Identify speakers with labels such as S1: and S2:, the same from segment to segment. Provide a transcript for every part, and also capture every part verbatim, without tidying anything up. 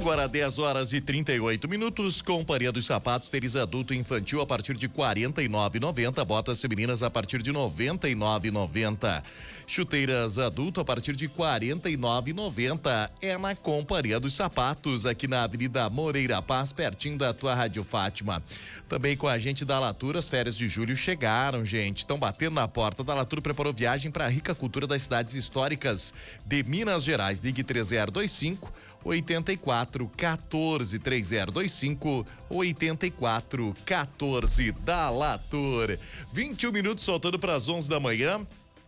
S1: Agora dez horas e trinta e oito minutos. Companhia dos Sapatos, tênis adulto e infantil a partir de quarenta e nove e noventa, botas femininas a partir de noventa e nove e noventa, chuteiras adulto a partir de quarenta e nove e noventa. É na Companhia dos Sapatos, aqui na Avenida Moreira Paz, pertinho da tua Rádio Fátima. Também com a gente da Latura, as férias de julho chegaram, gente. Estão batendo na porta. Da Latura preparou viagem para a rica cultura das cidades históricas de Minas Gerais. Ligue três zero dois cinco oitenta e quatro quatorze, três zero dois cinco oitenta e quatro quatorze da Latur. vinte e um minutos soltando para as onze da manhã.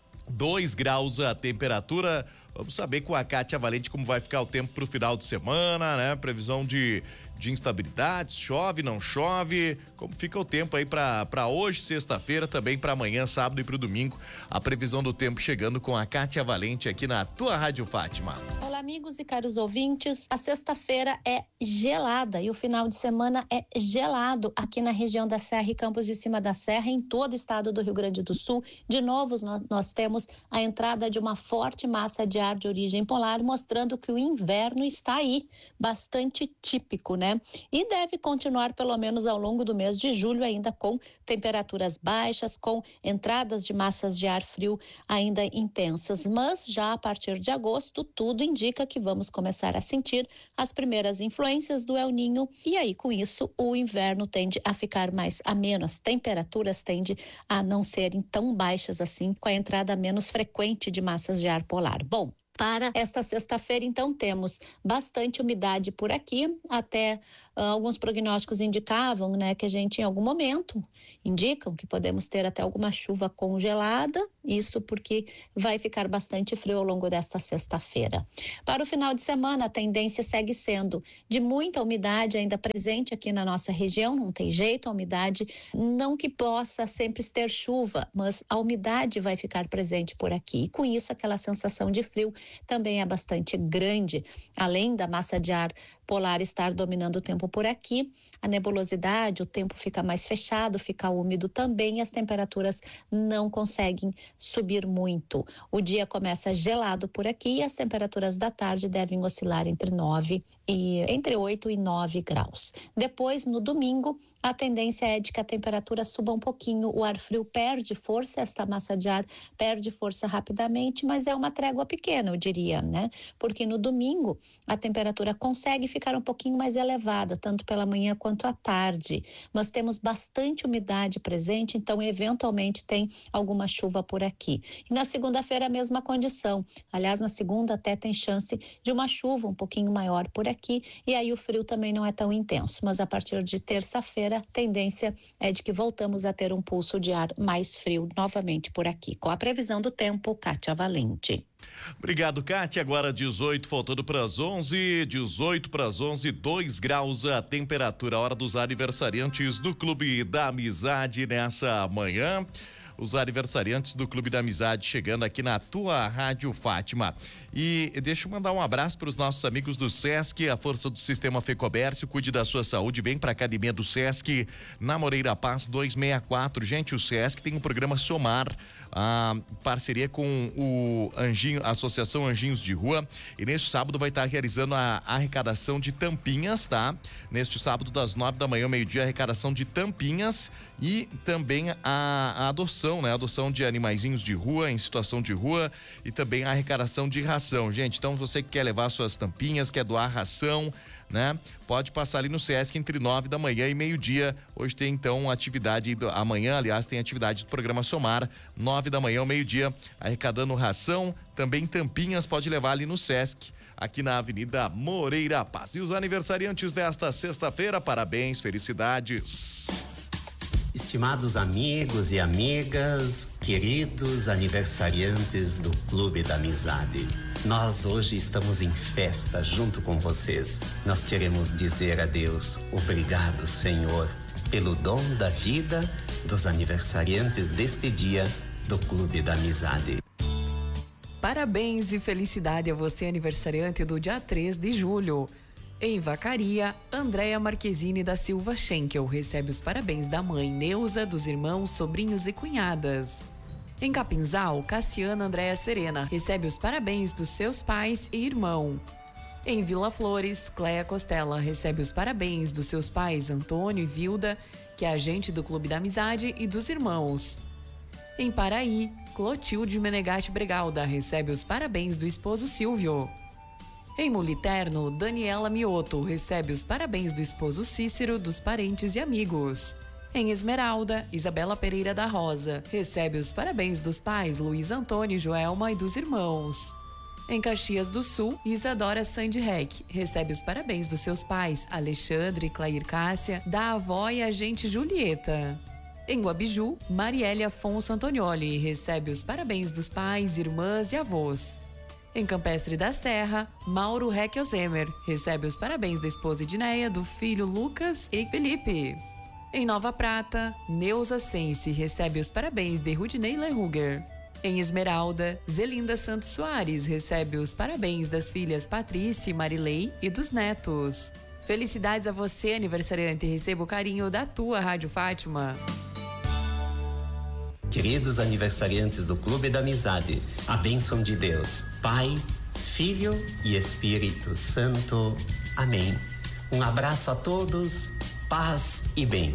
S1: dois graus a temperatura. Vamos saber com a Kátia Valente como vai ficar o tempo pro final de semana, né? Previsão de, de instabilidades, chove, não chove, como fica o tempo aí pra, pra hoje, sexta-feira, também pra amanhã, sábado e pro domingo. A previsão do tempo chegando com a Kátia Valente aqui na tua Rádio Fátima.
S2: Olá, amigos e caros ouvintes. A sexta-feira é gelada e o final de semana é gelado aqui na região da Serra e Campos de Cima da Serra, em todo o estado do Rio Grande do Sul. De novo, nós, nós temos a entrada de uma forte massa de ar de origem polar, mostrando que o inverno está aí, bastante típico, né? E deve continuar pelo menos ao longo do mês de julho, ainda com temperaturas baixas, com entradas de massas de ar frio ainda intensas. Mas já a partir de agosto, tudo indica que vamos começar a sentir as primeiras influências do El Niño, e aí com isso o inverno tende a ficar mais ameno, as temperaturas tendem a não serem tão baixas assim, com a entrada menos frequente de massas de ar polar. Bom, para esta sexta-feira, então, temos bastante umidade por aqui, até uh, alguns prognósticos indicavam, né, que a gente em algum momento indicam que podemos ter até alguma chuva congelada, isso porque vai ficar bastante frio ao longo desta sexta-feira. Para o final de semana, a tendência segue sendo de muita umidade ainda presente aqui na nossa região, não tem jeito, a umidade, não que possa sempre ter chuva, mas a umidade vai ficar presente por aqui, e com isso aquela sensação de frio também é bastante grande. Além da massa de ar polar estar dominando o tempo por aqui, a nebulosidade, o tempo fica mais fechado, fica úmido também, e as temperaturas não conseguem subir muito. O dia começa gelado por aqui e as temperaturas da tarde devem oscilar entre nove e entre oito e nove graus. Depois, no domingo, a tendência é de que a temperatura suba um pouquinho, o ar frio perde força, esta massa de ar perde força rapidamente, mas é uma trégua pequena, eu diria, né? Porque no domingo a temperatura consegue ficar um pouquinho mais elevada, tanto pela manhã quanto à tarde, mas temos bastante umidade presente, então eventualmente tem alguma chuva por aqui. E na segunda-feira a mesma condição, aliás na segunda até tem chance de uma chuva um pouquinho maior por aqui, e aí o frio também não é tão intenso, mas a partir de terça-feira a tendência é de que voltamos a ter um pulso de ar mais frio novamente por aqui. Com a previsão do tempo, Kátia Valente.
S1: Obrigado, Kátia. Agora dezoito, faltando para as onze, dezoito para as onze, dois graus a temperatura. Hora dos aniversariantes do Clube da Amizade nessa manhã. Os aniversariantes do Clube da Amizade chegando aqui na tua Rádio Fátima. E deixa eu mandar um abraço para os nossos amigos do Sesc, a força do Sistema Fecomércio. Cuide da sua saúde, vem para a Academia do Sesc, na Moreira Paz duzentos e sessenta e quatro. Gente, o Sesc tem um programa Somar, a parceria com o Anjinho, a Associação Anjinhos de Rua, e neste sábado vai estar realizando a arrecadação de tampinhas, tá? Neste sábado das nove da manhã ao meio-dia, arrecadação de tampinhas e também a, a adoção, né? A adoção de animaizinhos de rua, em situação de rua, e também a arrecadação de ração, gente. Então, você que quer levar suas tampinhas, quer doar ração, né? Pode passar ali no Sesc entre nove da manhã e meio-dia. Hoje tem então atividade, do, amanhã, aliás, tem atividade do programa Somar, nove da manhã ao meio-dia, arrecadando ração, também tampinhas, pode levar ali no Sesc, aqui na Avenida Moreira Paz. E os aniversariantes desta sexta-feira, parabéns, felicidades.
S3: Estimados amigos e amigas, queridos aniversariantes do Clube da Amizade, nós hoje estamos em festa junto com vocês. Nós queremos dizer a Deus, obrigado, Senhor, pelo dom da vida dos aniversariantes deste dia do Clube da Amizade.
S4: Parabéns e felicidade a você, aniversariante do dia três de julho. Em Vacaria, Andréia Marquezine da Silva Schenkel recebe os parabéns da mãe Neuza, dos irmãos, sobrinhos e cunhadas. Em Capinzal, Cassiana Andréia Serena recebe os parabéns dos seus pais e irmão. Em Vila Flores, Cleia Costela recebe os parabéns dos seus pais Antônio e Vilda, que é agente do Clube da Amizade, e dos irmãos. Em Paraí, Clotilde Menegatti Bregalda recebe os parabéns do esposo Silvio. Em Muliterno, Daniela Mioto recebe os parabéns do esposo Cícero, dos parentes e amigos. Em Esmeralda, Isabela Pereira da Rosa recebe os parabéns dos pais Luiz Antônio e Joelma e dos irmãos. Em Caxias do Sul, Isadora Sandrek recebe os parabéns dos seus pais Alexandre e Clair Cássia, da avó e agente Julieta. Em Guabiju, Marielle Afonso Antonioli recebe os parabéns dos pais, irmãs e avós. Em Campestre da Serra, Mauro Reckelzemer recebe os parabéns da esposa Edneia, do filho Lucas e Felipe. Em Nova Prata, Neuza Sense recebe os parabéns de Rudinei Lehuger. Em Esmeralda, Zelinda Santos Soares recebe os parabéns das filhas Patrícia e Marilei e dos netos. Felicidades a você, aniversariante, e receba o carinho da tua Rádio Fátima.
S3: Queridos aniversariantes do Clube da Amizade, a bênção de Deus, Pai, Filho e Espírito Santo. Amém. Um abraço a todos, paz e bem.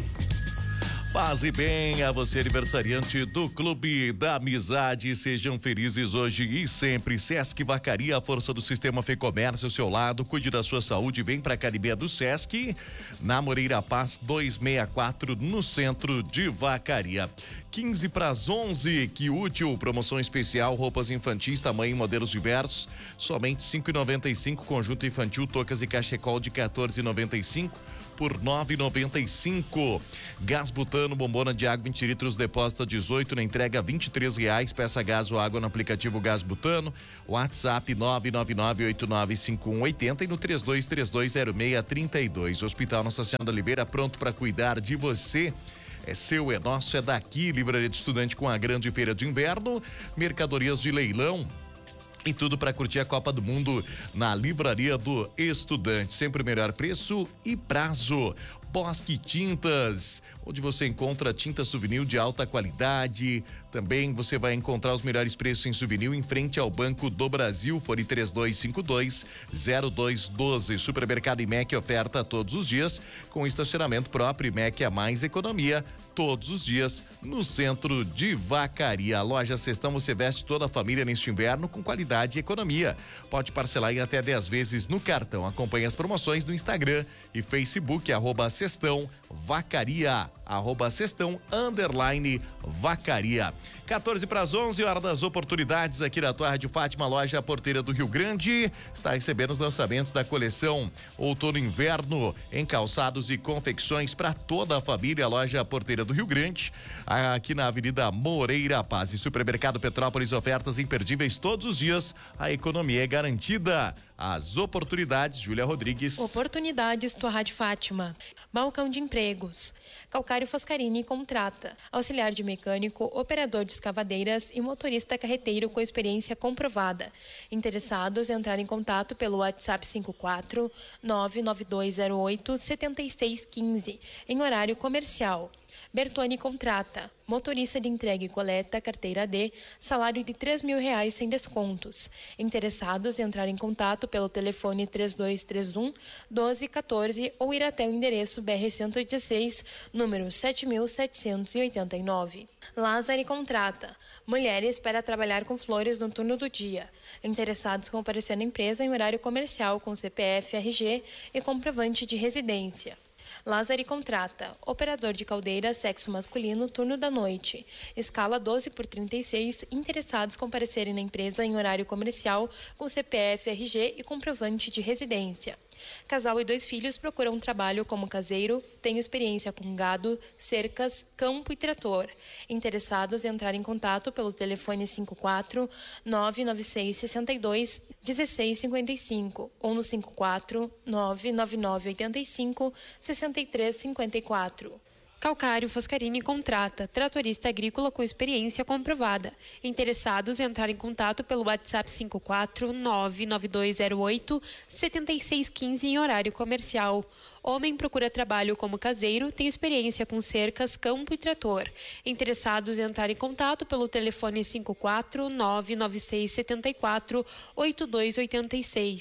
S1: Paz e bem a você, aniversariante do Clube da Amizade. Sejam felizes hoje e sempre. Sesc Vacaria, a força do sistema Fê Comércio ao seu lado. Cuide da sua saúde. Vem para a Academia do Sesc, na Moreira Paz duzentos e sessenta e quatro, no centro de Vacaria. quinze para as onze, que útil. Promoção especial, roupas infantis, tamanho e modelos diversos. Somente cinco reais e noventa e cinco. Conjunto infantil, tocas e cachecol de quatorze reais e noventa e cinco por nove reais e noventa e cinco. Gás butano, bombona de água vinte litros, depósito a dezoito, na entrega vinte e três reais. Peça gás ou água no aplicativo Gás Butano. WhatsApp nove nove nove oito nove cinco um oito zero e no três dois três dois zero seis três dois. Hospital Nossa Senhora da Oliveira, pronto para cuidar de você. É seu, é nosso, é daqui. Livraria de Estudante com a grande feira de inverno, mercadorias de leilão e tudo para curtir a Copa do Mundo na Livraria do Estudante. Sempre o melhor preço e prazo. Bosque Tintas, onde você encontra tinta souvenir de alta qualidade. Também você vai encontrar os melhores preços em souvenir em frente ao Banco do Brasil. Fone três dois cinco dois zero dois um dois. Supermercado Imec oferta todos os dias, com estacionamento próprio. Imec a mais economia todos os dias no centro de Vacaria. A loja Cestão, você veste toda a família neste inverno com qualidade e economia. Pode parcelar em até dez vezes no cartão. Acompanhe as promoções no Instagram e Facebook, arroba Cestão Vacaria, arroba Cestão underline Vacaria. quatorze para as onze, hora das oportunidades aqui da tua Rádio Fátima. Loja Porteira do Rio Grande está recebendo os lançamentos da coleção Outono e Inverno em calçados e confecções para toda a família. A Loja Porteira do Rio Grande, aqui na Avenida Moreira Paz. E Supermercado Petrópolis, ofertas imperdíveis todos os dias. A economia é garantida. As oportunidades, Júlia Rodrigues.
S5: Oportunidades, tua Rádio Fátima. Balcão de empregos. Calcário Foscarini contrata. Auxiliar de mecânico, operador de escavadeiras e motorista carreteiro com experiência comprovada. Interessados, entrar em contato pelo WhatsApp cinco quatro nove nove dois zero oito sete seis um cinco, em horário comercial. Bertone contrata. Motorista de entrega e coleta, carteira D, salário de três mil reais sem descontos. Interessados, entrar em contato pelo telefone três dois três um, doze um quatro ou ir até o endereço B R cento e dezesseis, número sete mil setecentos e oitenta e nove. Lázari contrata. Mulheres para trabalhar com flores no turno do dia. Interessados, comparecer na empresa em horário comercial com C P F, R G e comprovante de residência. Lázari contrata. Operador de caldeira, sexo masculino, turno da noite. Escala doze por trinta e seis. Interessados comparecerem na empresa em horário comercial com C P F, R G e comprovante de residência. Casal e dois filhos procuram um trabalho como caseiro, tem experiência com gado, cercas, campo e trator. Interessados, entrar em contato pelo telefone cinco quatro nove nove seis seis dois um seis cinco cinco ou no cinco quatro nove nove nove oito cinco seis três cinco quatro. Calcário Foscarini contrata. Tratorista agrícola com experiência comprovada. Interessados, entrar em contato pelo WhatsApp cinco quatro nove nove dois zero oito sete seis um cinco em horário comercial. Homem procura trabalho como caseiro, tem experiência com cercas, campo e trator. Interessados, entrar em contato pelo telefone cinco quatro nove nove seis sete quatro oito dois oito seis.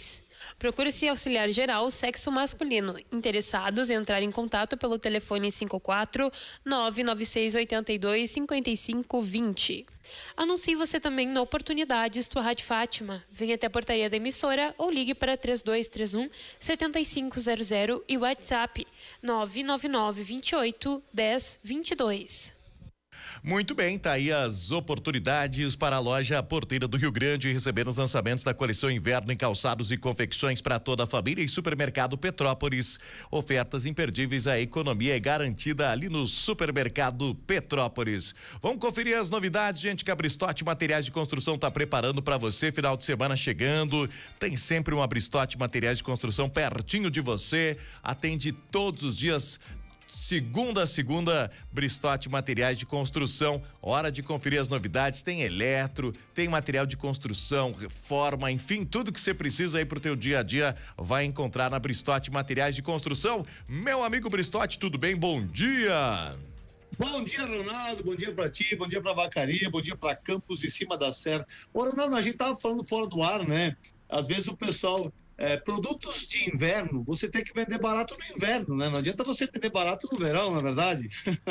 S5: Procure-se auxiliar geral sexo masculino. Interessados em entrar em contato pelo telefone cinco quatro nove nove seis oito dois cinco cinco dois zero. Anuncie você também na Oportunidades tua Rádio Fátima. Venha até a portaria da emissora ou ligue para três dois três um sete cinco zero zero e WhatsApp nove nove nove dois oito um zero dois dois.
S1: Muito bem, tá aí as oportunidades para a loja Porteira do Rio Grande receber os lançamentos da coleção Inverno em calçados e confecções para toda a família e Supermercado Petrópolis. Ofertas imperdíveis, a economia é garantida ali no Supermercado Petrópolis. Vamos conferir as novidades, gente, que a Bristote Materiais de Construção tá preparando para você, final de semana chegando. Tem sempre uma Bristote Materiais de Construção pertinho de você, atende todos os dias. Segunda a segunda, Bristote Materiais de Construção. Hora de conferir as novidades. Tem eletro, tem material de construção, reforma, enfim, tudo que você precisa aí pro teu dia a dia vai encontrar na Bristote Materiais de Construção. Meu amigo Bristote, tudo bem? Bom dia!
S6: Bom dia, Ronaldo, bom dia pra ti, bom dia pra Vacaria, bom dia pra Campos de Cima da Serra. Ô, Ronaldo, a gente tava falando fora do ar, né? Às vezes o pessoal... É, produtos de inverno, você tem que vender barato no inverno, né? Não adianta você vender barato no verão, na verdade.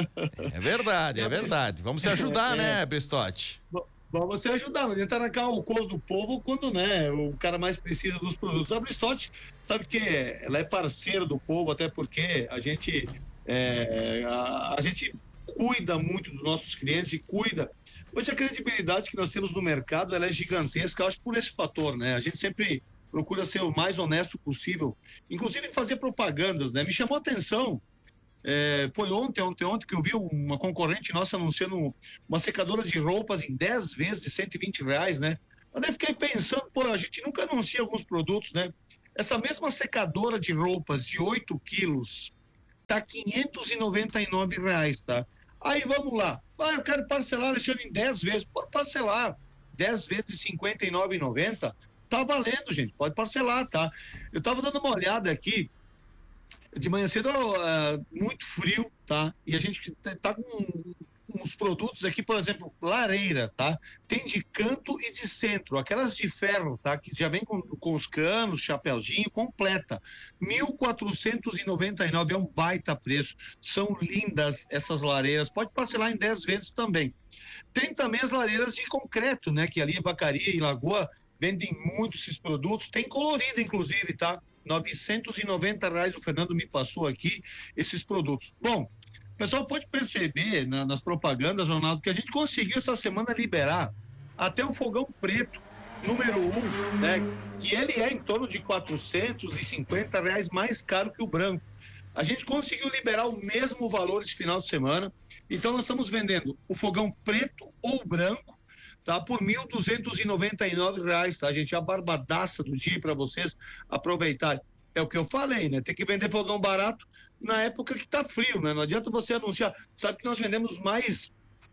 S1: É verdade, é verdade. Vamos se ajudar, é, né, Bristote?
S6: Vamos se ajudar, não adianta arrancar o couro do povo quando, né, o cara mais precisa dos produtos. A Bristote sabe que ela é parceira do povo, até porque a gente, é, a, a gente cuida muito dos nossos clientes e cuida. Hoje a credibilidade que nós temos no mercado, ela é gigantesca, eu acho, por esse fator, né? A gente sempre procura ser o mais honesto possível, inclusive fazer propagandas, né? Me chamou a atenção, é, foi ontem, ontem, ontem que eu vi uma concorrente nossa anunciando uma secadora de roupas em dez vezes de cento e vinte reais, né? Eu daí fiquei pensando, pô, a gente nunca anuncia alguns produtos, né? Essa mesma secadora de roupas de oito quilos tá quinhentos e noventa e nove reais, tá? Aí vamos lá, ah, eu quero parcelar, Alexandre, em dez vezes, pode parcelar, dez vezes de cinquenta e nove reais e noventa centavos. Tá valendo, gente, pode parcelar, tá? Eu tava dando uma olhada aqui, de manhã cedo, uh, muito frio, tá? E a gente tá com uns produtos aqui, por exemplo, lareira, tá? Tem de canto e de centro, aquelas de ferro, tá? Que já vem com, com os canos, chapéuzinho, completa. mil quatrocentos e noventa e nove reais, é um baita preço. São lindas essas lareiras, pode parcelar em dez vezes também. Tem também as lareiras de concreto, né? Que ali em Vacaria e Lagoa vendem muito esses produtos, tem colorida inclusive, tá? novecentos e noventa reais, o Fernando me passou aqui esses produtos. Bom, o pessoal pode perceber na, nas propagandas, Ronaldo, que a gente conseguiu essa semana liberar até o fogão preto, número um, né? Que ele é em torno de quatrocentos e cinquenta reais mais caro que o branco. A gente conseguiu liberar o mesmo valor esse final de semana, então nós estamos vendendo o fogão preto ou branco, tá? Por mil duzentos e noventa e nove reais, tá, gente? A barbadaça do dia para vocês aproveitarem. É o que eu falei, né? Tem que vender fogão barato na época que tá frio, né? Não adianta você anunciar. Sabe que nós vendemos mais...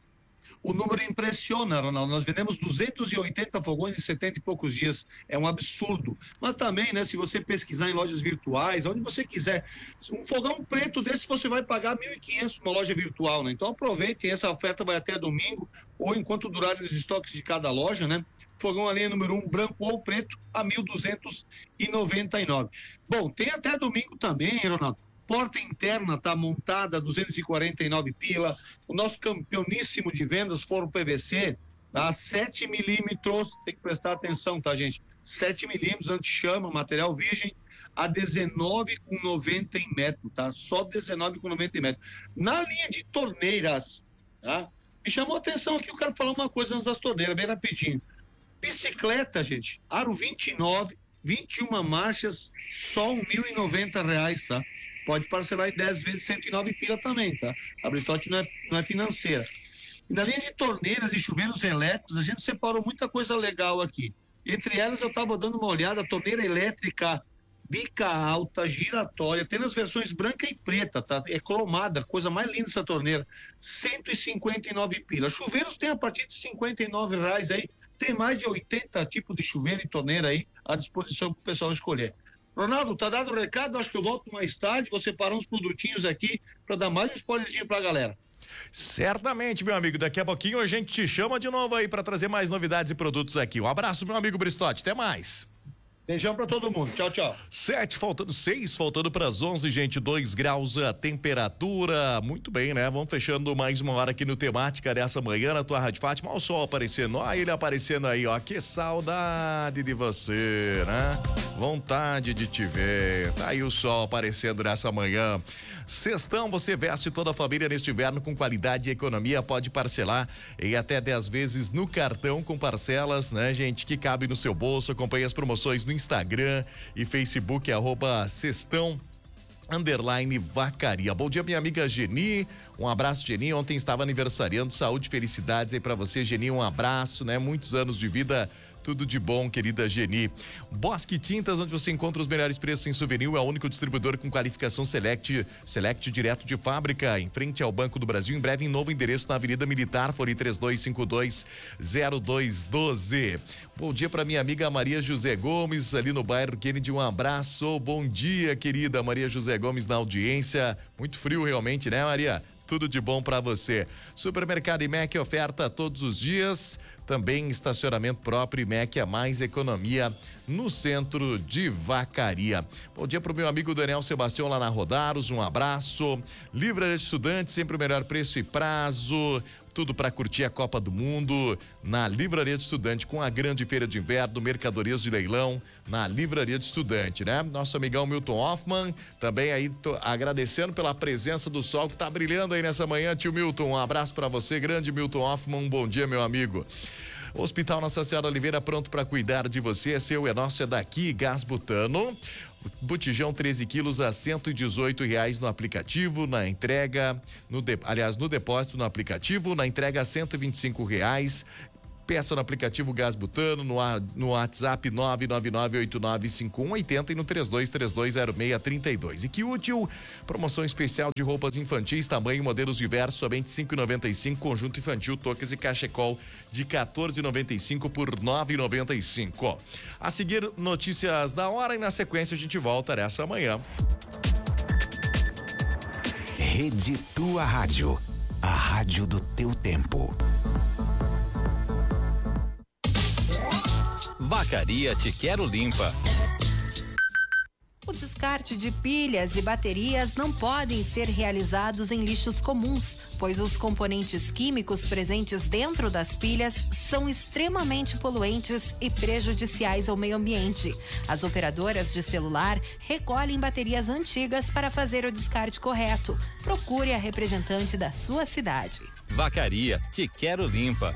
S6: O número impressiona, Ronaldo. Nós vendemos duzentos e oitenta fogões em setenta e poucos dias. É um absurdo. Mas também, né? Se você pesquisar em lojas virtuais, onde você quiser, um fogão preto desse você vai pagar mil e quinhentos numa loja virtual, né? Então aproveitem, essa oferta vai até domingo, ou enquanto durarem os estoques de cada loja, né? Fogão a lenha número um, branco ou preto, a mil duzentos e noventa e nove. Bom, tem até domingo também, Ronaldo. Porta interna tá montada, duzentos e quarenta e nove pila. O nosso campeoníssimo de vendas, forno P V C, tá? sete milímetros, tem que prestar atenção, tá, gente? sete milímetros, anti-chama, material virgem, a dezenove reais e noventa centavos em metro, tá? Só dezenove reais e noventa centavos em metro. Na linha de torneiras, tá? Me chamou a atenção aqui, eu quero falar uma coisa antes das torneiras, bem rapidinho. Bicicleta, gente, aro vinte e nove, vinte e uma marchas, só mil e noventa reais, tá? Pode parcelar em dez vezes cento e nove pila também, tá? A Bristote não é, não é financeira. E na linha de torneiras e chuveiros elétricos, a gente separou muita coisa legal aqui. Entre elas, eu estava dando uma olhada, torneira elétrica, bica alta, giratória, tem nas versões branca e preta, tá? É cromada, coisa mais linda essa torneira. cento e cinquenta e nove pila. Chuveiros tem a partir de cinquenta e nove reais aí. Tem mais de oitenta tipos de chuveiro e torneira aí à disposição para o pessoal escolher. Ronaldo, tá dado o recado, acho que eu volto mais tarde, vou separar uns produtinhos aqui para dar mais um spoilerzinho pra galera.
S1: Certamente, meu amigo, daqui a pouquinho a gente te chama de novo aí para trazer mais novidades e produtos aqui. Um abraço, meu amigo Bristote, até mais.
S6: Beijão pra todo mundo. Tchau, tchau.
S1: Sete, faltando seis, faltando pras onze, gente. Dois graus a temperatura. Muito bem, né? Vamos fechando mais uma hora aqui no Temática dessa manhã na tua Rádio Fátima. Olha o sol aparecendo. Olha ele aparecendo aí, ó. Que saudade de você, né? Vontade de te ver. Tá aí o sol aparecendo nessa manhã. Sextão, você veste toda a família neste inverno com qualidade e economia, pode parcelar em até dez vezes no cartão com parcelas, né, gente, que cabe no seu bolso. Acompanhe as promoções no Instagram e Facebook, arroba Sextão underline Vacaria. Bom dia, minha amiga Geni, um abraço, Geni, ontem estava aniversariando, saúde, felicidades aí pra você, Geni, um abraço, né, muitos anos de vida. Tudo de bom, querida Geni. Bosque Tintas, onde você encontra os melhores preços em souvenir, é o único distribuidor com qualificação Select, Select direto de fábrica, em frente ao Banco do Brasil, em breve em novo endereço na Avenida Militar, Fone três dois cinco dois zero dois um dois. Bom dia para minha amiga Maria José Gomes, ali no bairro Kennedy, um abraço, bom dia, querida Maria José Gomes na audiência, muito frio realmente, né, Maria? Tudo de bom para você. Supermercado IMEC oferta todos os dias. Também estacionamento próprio IMEC, a mais economia no centro de Vacaria. Bom dia pro meu amigo Daniel Sebastião lá na Rodaros, um abraço. Livraria de Estudantes, sempre o melhor preço e prazo. Tudo para curtir a Copa do Mundo na Livraria de Estudante, com a grande feira de inverno, mercadorias de leilão na Livraria de Estudante, né? Nosso amigão Milton Hoffman, também aí tô agradecendo pela presença do sol que tá brilhando aí nessa manhã, tio Milton, um abraço para você, grande Milton Hoffman, um bom dia, meu amigo. Hospital Nossa Senhora Oliveira, pronto para cuidar de você, é seu, é nosso, é daqui, gás butano. Botijão treze quilos a cento e dezoito reais no aplicativo, na entrega, no de, aliás, no depósito no aplicativo, na entrega a cento e vinte e cinco reais. Peça no aplicativo Gás Butano, no, no WhatsApp nove nove nove oito nove cinco um oito zero e no três dois três dois zero seis três dois. E que útil, promoção especial de roupas infantis, tamanho e modelos diversos, somente cinco reais e noventa e cinco centavos, conjunto infantil, tocas e cachecol de quatorze reais e noventa e cinco centavos por nove reais e noventa e cinco centavos. A seguir, notícias da hora e na sequência a gente volta nessa manhã.
S7: Rede Tua Rádio, a rádio do teu tempo.
S8: Vacaria Te Quero Limpa.
S9: O descarte de pilhas e baterias não podem ser realizados em lixos comuns, pois os componentes químicos presentes dentro das pilhas são extremamente poluentes e prejudiciais ao meio ambiente. As operadoras de celular recolhem baterias antigas para fazer o descarte correto. Procure a representante da sua cidade.
S8: Vacaria Te Quero Limpa.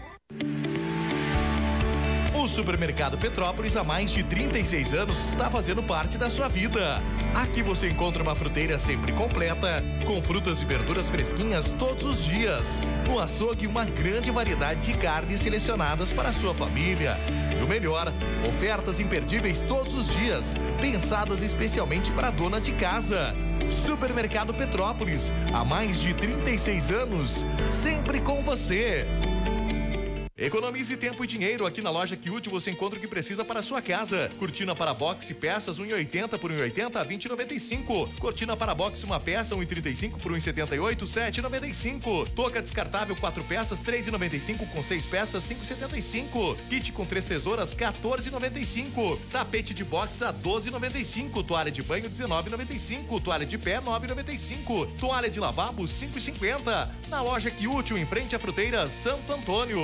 S1: O Supermercado Petrópolis há mais de trinta e seis anos está fazendo parte da sua vida. Aqui você encontra uma fruteira sempre completa, com frutas e verduras fresquinhas todos os dias. No açougue, uma grande variedade de carnes selecionadas para a sua família. E o melhor, ofertas imperdíveis todos os dias, pensadas especialmente para a dona de casa. Supermercado Petrópolis, há mais de trinta e seis anos, sempre com você. Economize tempo e dinheiro. Aqui na loja Que Útil você encontra o que precisa para a sua casa. Cortina para boxe peças um real e oitenta por um real e oitenta a vinte reais e noventa e cinco. Cortina para boxe uma peça um real e trinta e cinco por um real e setenta e oito, sete reais e noventa e cinco. Toca descartável quatro peças três reais e noventa e cinco com seis peças cinco reais e setenta e cinco. Kit com três tesouras quatorze reais e noventa e cinco. Tapete de boxe a doze reais e noventa e cinco. Toalha de banho dezenove reais e noventa e cinco. Toalha de pé nove reais e noventa e cinco. Toalha de lavabo cinco reais e cinquenta. Na loja Que Útil, em frente à fruteira Santo Antônio.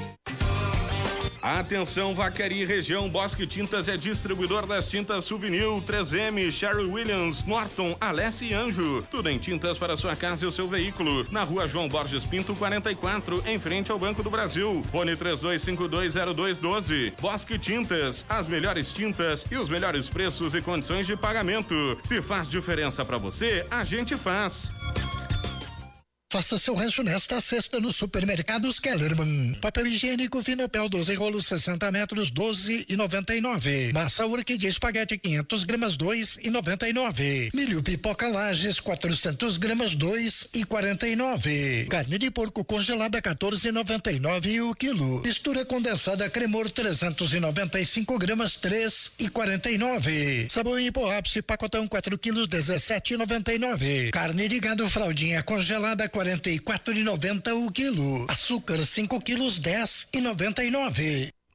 S10: Atenção, Vacaria e região, Bosque Tintas é distribuidor das tintas Souvenir, três M, Sherwin Williams, Norton, Alessi e Anjo. Tudo em tintas para sua casa e o seu veículo. Na rua João Borges Pinto, quarenta e quatro, em frente ao Banco do Brasil. Fone três dois cinco dois zero dois um dois. Bosque Tintas, as melhores tintas e os melhores preços e condições de pagamento. Se faz diferença para você, a gente faz.
S11: Faça seu rancho nesta sexta no Supermercados Kellerman. Papel higiênico Finopel doze rolos sessenta metros doze reais e noventa e nove. Massa Urque de espaguete quinhentas gramas dois reais e noventa e nove. Milho pipoca Lages quatrocentas gramas dois reais e quarenta e nove. Carne de porco congelada quatorze reais e noventa e nove o quilo. Mistura condensada Cremor trezentas e noventa e cinco gramas três reais e quarenta e nove. Sabão em pó ápice pacotão quatro quilos dezessete reais e noventa e nove. Carne de gado fraldinha congelada quarenta e quatro reais e noventa o quilo. Açúcar cinco quilos dez reais e noventa e nove.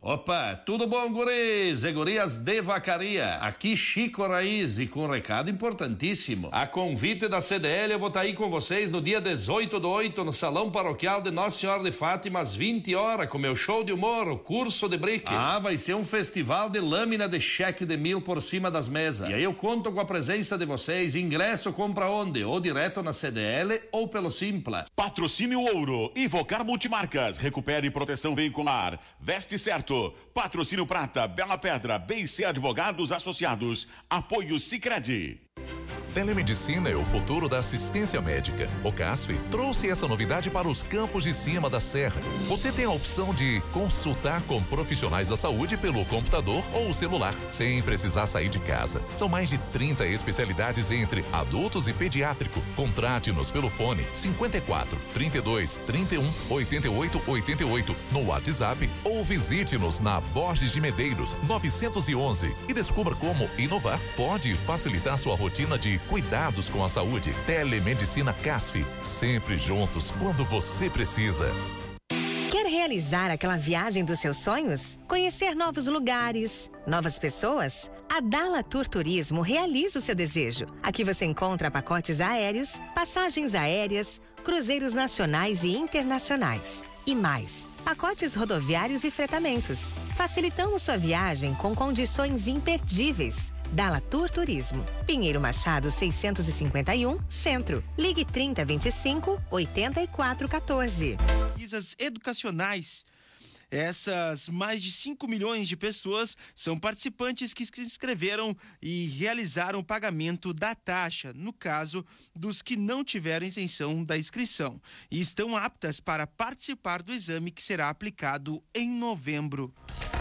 S12: Opa, tudo bom, guris e gurias de Vacaria? Aqui Chico Raiz e com um recado importantíssimo. A convite da C D L, eu vou estar aí com vocês no dia dezoito do oito no Salão Paroquial de Nossa Senhora de Fátima, às vinte horas, com meu show de humor, o curso de brique. Ah, vai ser um festival de lâmina de cheque de mil por cima das mesas. E aí eu conto com a presença de vocês. Ingresso compra onde? Ou direto na C D L ou pelo Simpla.
S13: Patrocínio Ouro, Invocar Multimarcas, recupere proteção veicular, veste certo. Patrocínio Prata, Bela Pedra, B C Advogados Associados, apoio Sicredi.
S14: Telemedicina é o futuro da assistência médica. O CASF trouxe essa novidade para os campos de cima da serra. Você tem a opção de consultar com profissionais da saúde pelo computador ou celular, sem precisar sair de casa. São mais de trinta especialidades entre adultos e pediátrico. Contrate-nos pelo fone cinquenta e quatro, trinta e dois, trinta e um, oitenta e oito, oitenta e oito no WhatsApp ou visite-nos na Borges de Medeiros novecentos e onze e descubra como inovar pode facilitar sua rotina de cuidados com a saúde. Telemedicina CASF, sempre juntos quando você precisa.
S15: Quer realizar aquela viagem dos seus sonhos? Conhecer novos lugares, novas pessoas? A Dala Tour Turismo realiza o seu desejo. Aqui você encontra pacotes aéreos, passagens aéreas, cruzeiros nacionais e internacionais. E mais, pacotes rodoviários e fretamentos. Facilitamos sua viagem com condições imperdíveis. Dala Tour Turismo. Pinheiro Machado seiscentos e cinquenta e um, Centro. Ligue trinta, vinte e cinco, oitenta e quatro, quatorze.
S16: Pesquisas educacionais. Essas mais de cinco milhões de pessoas são participantes que se inscreveram e realizaram o pagamento da taxa, no caso dos que não tiveram isenção da inscrição, e estão aptas para participar do exame que será aplicado em novembro.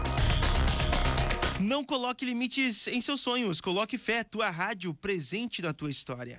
S16: Não coloque limites em seus sonhos, coloque fé, tua rádio presente na tua história.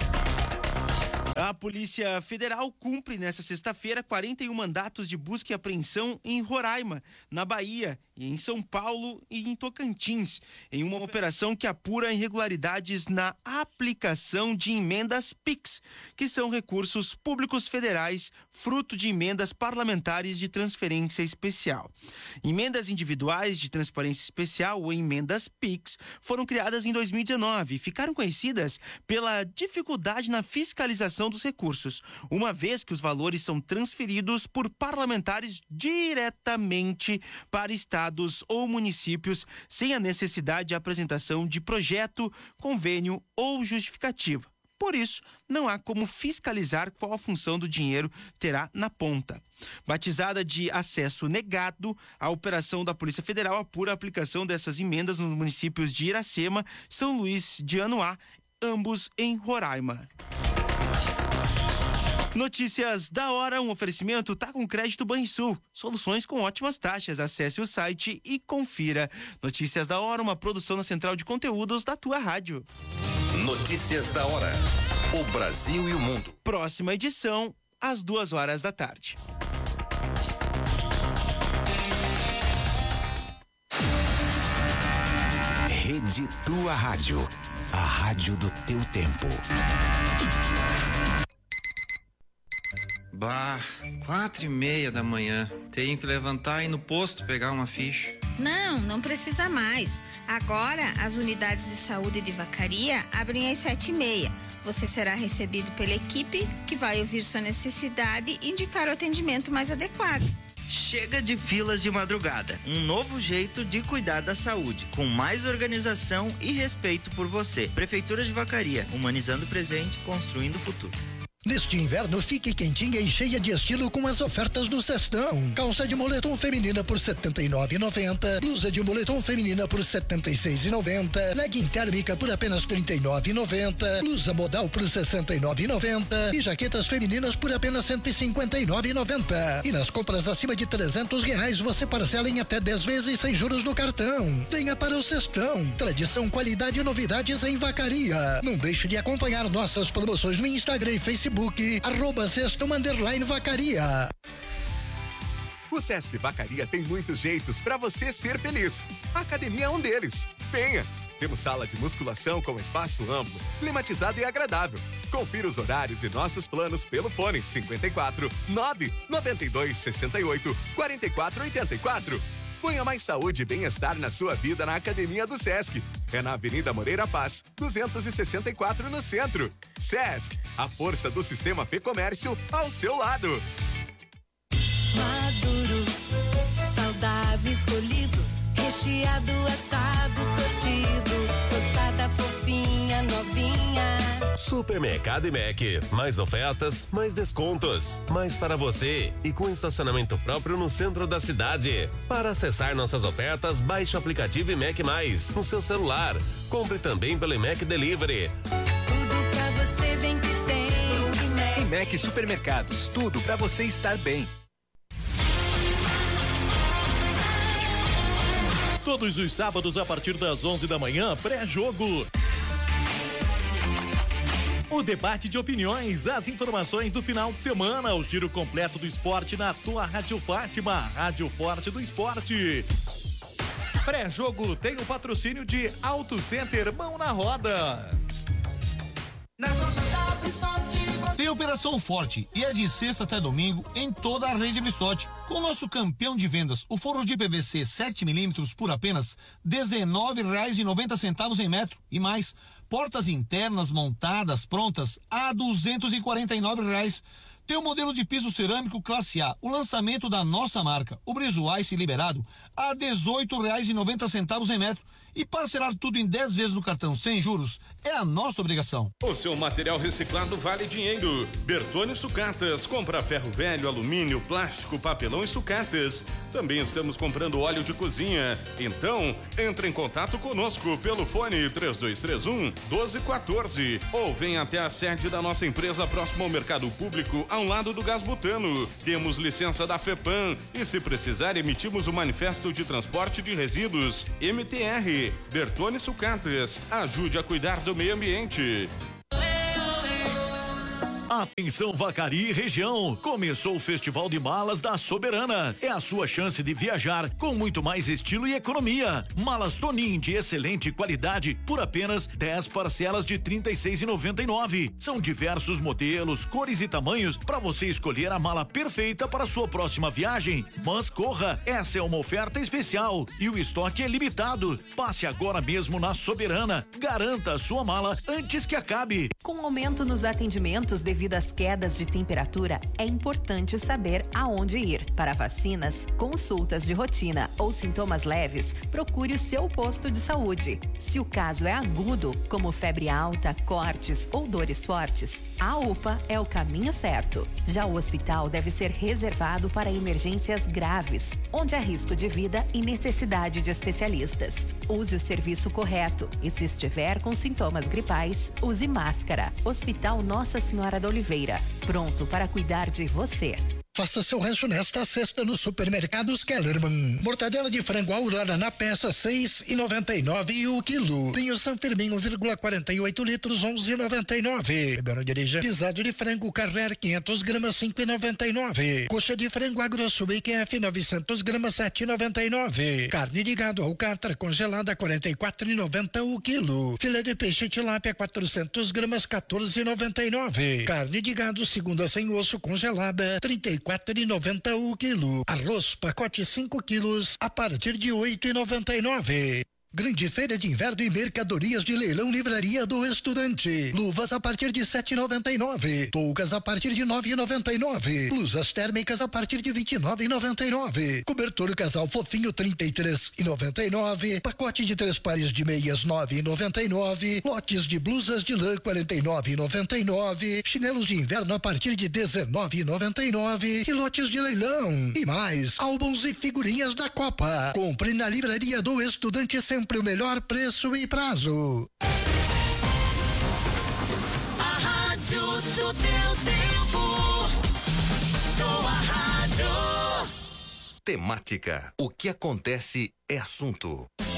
S16: A Polícia Federal cumpre nesta sexta-feira quarenta e um mandatos de busca e apreensão em Roraima, na Bahia, e em São Paulo e em Tocantins, em uma operação que apura irregularidades na aplicação de emendas Pix, que são recursos públicos federais, fruto de emendas parlamentares de transferência especial. Emendas individuais de transferência especial ou emendas Pix foram criadas em dois mil e dezenove e ficaram conhecidas pela dificuldade na fiscalização dos recursos, uma vez que os valores são transferidos por parlamentares diretamente para estados ou municípios sem a necessidade de apresentação de projeto, convênio ou justificativa. Por isso, não há como fiscalizar qual a função do dinheiro terá na ponta. Batizada de acesso negado, a operação da Polícia Federal apura a aplicação dessas emendas nos municípios de Iracema, São Luís de Anuá, ambos em Roraima. Notícias da hora, um oferecimento Tá com Crédito Banrisul. Soluções com ótimas taxas. Acesse o site e confira. Notícias da hora, uma produção na Central de Conteúdos da tua rádio.
S17: Notícias da hora. O Brasil e o mundo.
S16: Próxima edição, às duas horas da tarde.
S7: Rede Tua Rádio. A rádio do teu tempo.
S18: Bah, quatro e meia da manhã. Tenho que levantar e ir no posto pegar uma ficha.
S19: Não, não precisa mais. Agora, as unidades de saúde de Vacaria abrem às sete e meia. Você será recebido pela equipe que vai ouvir sua necessidade e indicar o atendimento mais adequado.
S20: Chega de filas de madrugada. Um novo jeito de cuidar da saúde, com mais organização e respeito por você. Prefeitura de Vacaria, humanizando o presente, construindo o futuro.
S11: Neste inverno, fique quentinha e cheia de estilo com as ofertas do Sextão. Calça de moletom feminina por setenta e nove reais e noventa centavos. Blusa de moletom feminina por setenta e seis reais e noventa centavos. Legging térmica por apenas trinta e nove reais e noventa centavos. Blusa modal por sessenta e nove reais e noventa centavos. E jaquetas femininas por apenas cento e cinquenta e nove reais e noventa centavos. E nas compras acima de trezentos reais, você parcela em até dez vezes sem juros no cartão. Venha para o Sextão. Tradição, qualidade e novidades em Vacaria. Não deixe de acompanhar nossas promoções no Instagram e Facebook. Arroba Sextão Underline Vacaria.
S21: O Sesc Vacaria tem muitos jeitos para você ser feliz. A academia é um deles. Venha! Temos sala de musculação com espaço amplo, climatizado e agradável. Confira os horários e nossos planos pelo fone cinquenta e quatro, nove, noventa e dois, sessenta e oito, quarenta e quatro, oitenta e quatro. Ponha mais saúde e bem-estar na sua vida na Academia do Sesc. É na Avenida Moreira Paz, duzentos e sessenta e quatro no centro. Sesc, a força do sistema Fê Comércio ao seu lado.
S2: Maduro, saudável escolhido, recheado, assado, sortido, tostada fofinha, novinha.
S22: Supermercado Imec, mais ofertas, mais descontos, mais para você e com estacionamento próprio no centro da cidade. Para acessar nossas ofertas, baixe o aplicativo Imec Mais no seu celular. Compre também pelo Imec Delivery.
S2: Tudo pra você vem que tem o Imec.
S23: Imec Supermercados, tudo pra você estar bem.
S1: Todos os sábados a partir das onze da manhã, pré-jogo. O debate de opiniões, as informações do final de semana, o giro completo do esporte na tua Rádio Fátima, Rádio Forte do Esporte.
S24: Pré-jogo tem o patrocínio de Auto Center Mão na Roda.
S25: Tem Operação Forte e é de sexta até domingo em toda a rede Missote. Com o nosso campeão de vendas, o forro de P V C sete milímetros por apenas dezenove reais e noventa centavos em metro e mais. Portas internas montadas, prontas a duzentos e quarenta e nove reais. Tem o modelo de piso cerâmico classe A, o lançamento da nossa marca, o Briso Ice liberado a dezoito reais e noventa centavos em metro. E parcelar tudo em dez vezes no cartão sem juros é a nossa obrigação.
S10: O seu material reciclado vale dinheiro. Bertone Sucatas, compra ferro velho, alumínio, plástico, papelão e sucatas. Também estamos comprando óleo de cozinha. Então, entre em contato conosco pelo fone três dois três um, doze quatorze ou venha até a sede da nossa empresa próximo ao mercado público, ao lado do Gás Butano. Temos licença da FEPAM e se precisar emitimos o manifesto de transporte de resíduos M T R. Bertone Sucatas, ajude a cuidar do meio ambiente.
S1: Atenção Vacaria e região, começou o Festival de Malas da Soberana. É a sua chance de viajar com muito mais estilo e economia. Malas Tonin de excelente qualidade por apenas dez parcelas de trinta e seis reais e noventa e nove centavos. São diversos modelos, cores e tamanhos para você escolher a mala perfeita para sua próxima viagem. Mas corra, essa é uma oferta especial e o estoque é limitado. Passe agora mesmo na Soberana. Garanta a sua mala antes que acabe.
S26: Com aumento nos atendimentos devido às quedas de temperatura, é importante saber aonde ir. Para vacinas, consultas de rotina ou sintomas leves, procure o seu posto de saúde. Se o caso é agudo, como febre alta, cortes ou dores fortes, a U P A é o caminho certo. Já o hospital deve ser reservado para emergências graves, onde há risco de vida e necessidade de especialistas. Use o serviço correto e, se estiver com sintomas gripais, use máscara. Hospital Nossa Senhora da Oliveira, pronto para cuidar de você.
S11: Faça seu rancho nesta sexta no Supermercados Kellerman. Mortadela de frango Aurora na peça seis e noventa e nove e o quilo. Pinho São Firmino um vírgula quarenta e oito litros onze e noventa e nove. Não dirija. Pisado de frango Carrer quinhentos gramas cinco e noventa e nove. Coxa de frango Agrosso Bacon F novecentos gramas sete e noventa e nove. Carne de gado Alcatra congelada quarenta e quatro e noventa o quilo. Filé de peixe tilápia quatrocentos gramas quatorze e noventa e nove. Carne de gado segunda sem osso congelada trinta e quatro e noventa o quilo. Arroz pacote cinco quilos a partir de oito e noventa e nove. Grande feira de inverno e mercadorias de leilão Livraria do Estudante. Luvas a partir de sete e noventa e nove. Toucas a partir de nove e noventa e nove. Blusas térmicas a partir de vinte e nove e noventa e nove. Cobertor casal fofinho trinta e três e noventa e nove. Pacote de três pares de meias nove e noventa e nove. Lotes de blusas de lã quarenta e nove e noventa e nove. Chinelos de inverno a partir de dezenove e noventa e nove. E lotes de leilão. E mais, álbuns e figurinhas da Copa. Compre na Livraria do Estudante sempre o melhor preço e prazo.
S2: A rádio do teu tempo. Tua rádio.
S17: Temática. O que acontece é assunto.